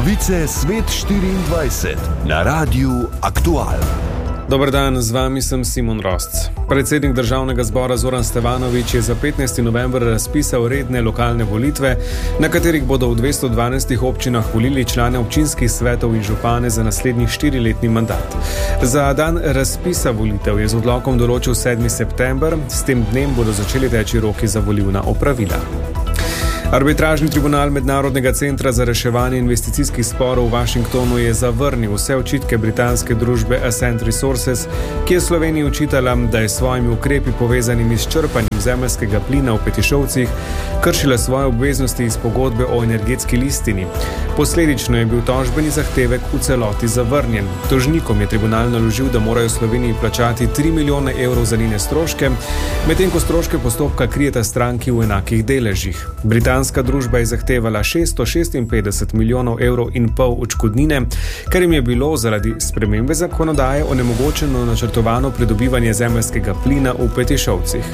Novice Svet 24 na Radiu Aktual. Dober dan, z vami sem Simon Rosc. Predsednik Državnega zbora Zoran Stevanović je za 15. november razpisal redne lokalne volitve, na katerih bodo v 212 občinah volili člane občinskih svetov in župane za naslednjih 4-letni mandat. Za dan razpisa volitev je z odlokom določil 7. september, s tem dnem bodo začeli teči roki za volilna opravila. Arbitražni tribunal Mednarodnega centra za reševanje investicijskih sporov v Washingtonu je zavrnil vse očitke britanske družbe Ascent Resources, ki je Sloveniji očitala, da je s svojimi ukrepi povezanimi s črpanjem zemeljskega plina v Petišovcih kršila svoje obveznosti iz pogodbe o energetski listini. Posledično je bil tožbeni zahtevek v celoti zavrnjen. Tožnikom je tribunal naložil, da morajo Sloveniji plačati 3 milijone evrov za njene stroške, medtem ko stroške postopka krijeta stranki v enakih deležih. Britanska družba je zahtevala 656 milijonov evrov in pol odškodnine, kar jim je bilo zaradi spremembe zakonodaje onemogočeno načrtovano pridobivanje zemeljskega plina v Petišovcih.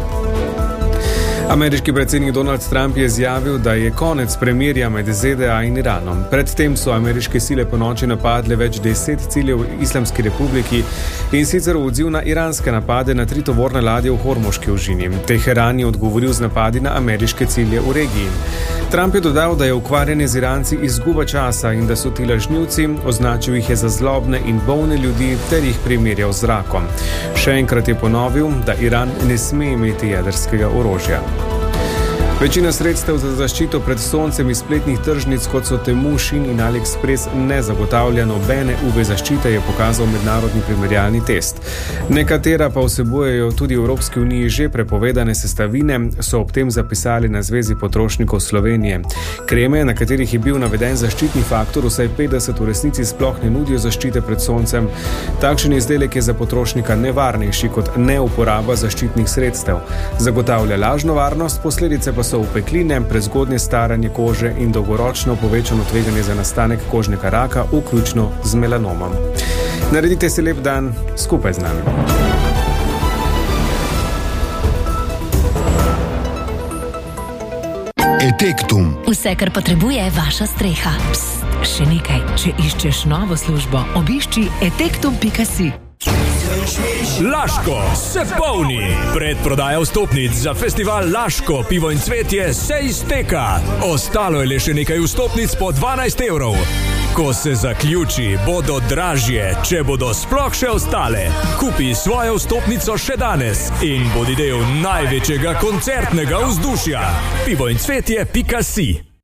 Ameriški predsednik Donald Trump je izjavil, da je konec premirja med ZDA in Iranom. Predtem so ameriške sile ponoči napadle več 10 ciljev v Islamski republiki in sicer v odziv na iranske napade na 3 tovorne ladje v Hormuški ožini. Teheran je odgovoril z napadi na ameriške cilje v regiji. Trump je dodal, da je ukvarjanje z Iranci izguba časa in da so ti lažnivci, označil jih je za zlobne in bolne ljudi ter jih primerjal z rakom. Še enkrat je ponovil, da Iran ne sme imeti jedrskega orožja. Večina sredstev za zaščito pred soncem iz spletnih tržnic, kot so Temu, Shein in AliExpress, ne zagotavlja nobene UV zaščite, je pokazal mednarodni primerjalni test. Nekatera pa vsebujejo tudi v Evropski uniji že prepovedane sestavine, so ob tem zapisali na Zvezi potrošnikov Slovenije. Kreme, na katerih je bil naveden zaščitni faktor, vsaj 50 v resnici sploh ne nudijo zaščite pred soncem. Takšen izdelek je za potrošnika nevarnejši kot neuporaba zaščitnih sredstev. Zagotavlja lažno varnost, posledice pa so opekline, prezgodnje staranje kože in dolgoročno povečano tveganje za nastanek kožnega raka, vključno z melanomom. Naredite si lep dan skupaj z nami. Etektum. Vse, kar potrebuje vaša streha. Psst, še nekaj. Če iščeš novo službo, obišči etektum.si. Laško se polni. Predprodaja vstopnic za festival Laško, pivo in cvetje se izteka. Ostalo je le še nekaj vstopnic po 12 evrov. Ko se zaključi, bodo dražje, če bodo sploh še ostale. Kupi svojo vstopnico še danes in bodi del največjega koncertnega vzdušja. pivoincvetje.si